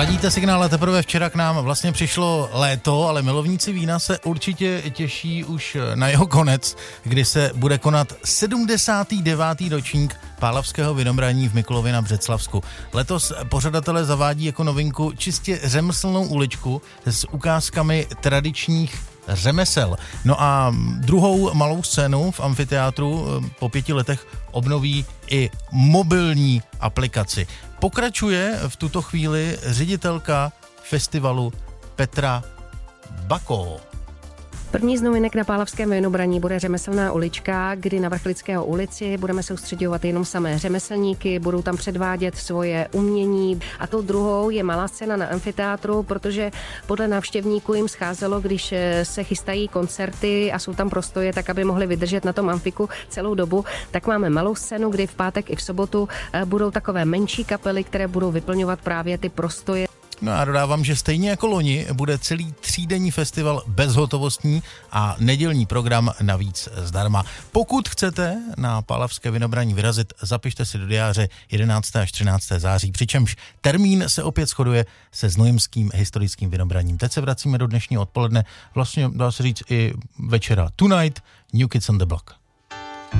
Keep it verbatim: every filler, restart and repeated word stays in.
Ladíte signál a teprve včera k nám vlastně přišlo léto, ale milovníci vína se určitě těší už na jeho konec, kdy se bude konat sedmdesátý devátý ročník Pálavského vinobraní v Mikulově na Břeclavsku. Letos pořadatelé zavádí jako novinku čistě řemeslnou uličku s ukázkami tradičních řemesel. No a druhou malou scénu v amfiteátru po pěti letech obnoví i mobilní aplikaci. Pokračuje v tuto chvíli ředitelka festivalu Petra Bako. První z novinek na Pálavském vinobraní bude řemeslná ulička, kdy na Vrchlického ulici budeme soustředovat jenom samé řemeslníky, budou tam předvádět svoje umění. A tou druhou je malá scéna na amfiteátru, protože podle návštěvníků jim scházelo, když se chystají koncerty a jsou tam prostoje, tak aby mohli vydržet na tom amfiku celou dobu, tak máme malou scénu, kdy v pátek i v sobotu budou takové menší kapely, které budou vyplňovat právě ty prostoje. No a dodávám, že stejně jako loni bude celý třídenní festival bezhotovostní a nedělní program navíc zdarma. Pokud chcete na Pálavské vinobraní vyrazit, zapište si do diáře jedenáctého až třináctého září, přičemž termín se opět shoduje se znojemským historickým vinobraním. Teď se vracíme do dnešního odpoledne, vlastně dá se říct i večera. Tonight, New Kids on the Block.